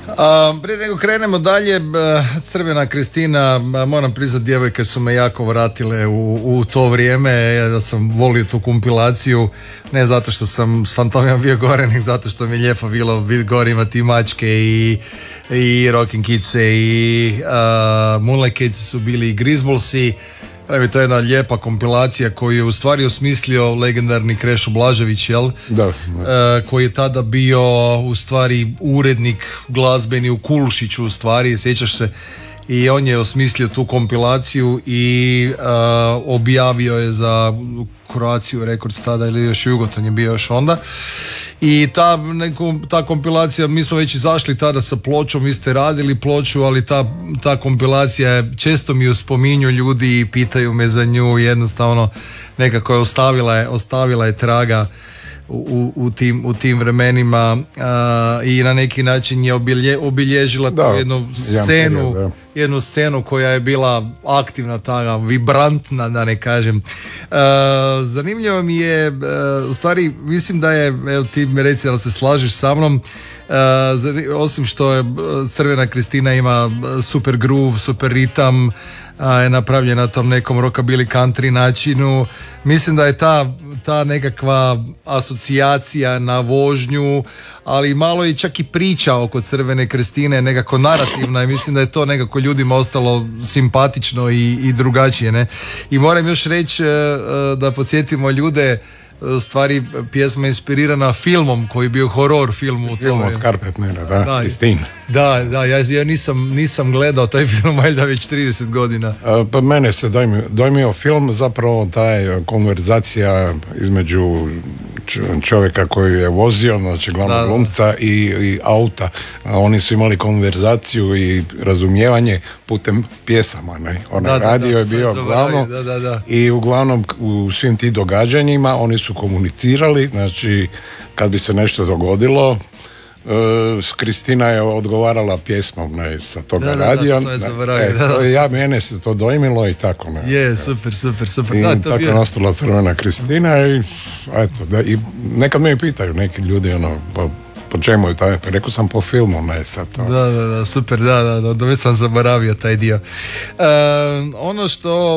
Prije nego krenemo dalje, Crvena Kristina, moram priznati, djevojke su me jako vratile u to vrijeme. Ja sam volio tu kompilaciju, ne zato što sam s Fantomijom bio gore, nego zato što mi je lijepo bilo biti gore, imati i mačke i Rockin' Kidse i Moonlight Kids su bili i Grizbolsi. Evo, to je jedna lijepa kompilacija koju je u stvari osmislio legendarni Krešo Blažević, jel? Da. Koji je tada bio u stvari urednik glazbeni u Kulušiću, u stvari, sjećaš se, i on je osmislio tu kompilaciju i objavio je za Croatia Records tada, ili još Jugoton je bio još onda. I ta kompilacija, mi smo već izašli tada sa pločom, vi ste radili ploču, ali ta kompilacija je, često mi ju spominju ljudi i pitaju me za nju, jednostavno nekako je ostavila je traga u tim vremenima, i na neki način je obilježila jednu scenu koja je bila aktivna, ta vibrantna, da ne kažem. Zanimljivo mi je, u stvari mislim da je, evo ti mi reci da se slažeš sa mnom, osim što je Crvena Kristina ima super groove, super ritam, je napravljena na tom nekom rockabilly country načinu. Mislim da je ta nekakva asocijacija na vožnju, ali malo je čak i priča oko Crvene Kristine nekako narativna, i mislim da je to nekako ljudima ostalo simpatično i drugačije, ne? I moram još reći, da podsjetimo ljude, u stvari pjesma je inspirirana filmom koji je bio horor film u film od Carpentera, da, Istin. Da, ja nisam gledao taj film valjda već 30 godina. Pa mene se dojmio film, zapravo taj konverzacija između čovjeka koji je vozio, znači glavnog glumca i auta. Oni su imali konverzaciju i razumijevanje putem pjesama, ne? Radio je bio glavno i uglavnom u svim tim događanjima oni su komunicirali, znači kad bi se nešto dogodilo, Kristina je odgovarala pjesmom, ne, sa toga radija. Mene se to dojmilo i tako, ne. Je, super. I tako je nastala Crvena Kristina i eto, i nekad me pitaju neki ljudi, po čemu je taj, rekao sam po filmu, ne sad to. Da, super, da, već sam zaboravio taj dio. Ono što